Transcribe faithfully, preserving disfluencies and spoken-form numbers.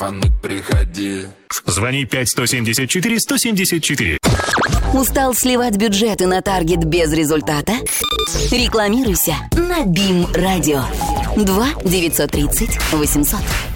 телефоны приходи. Звони пять сто семьдесят четыре сто семьдесят четыре. Устал сливать бюджеты на таргет без результата? Рекламируйся на Бим Радио. два девятьсот тридцать восемьсот.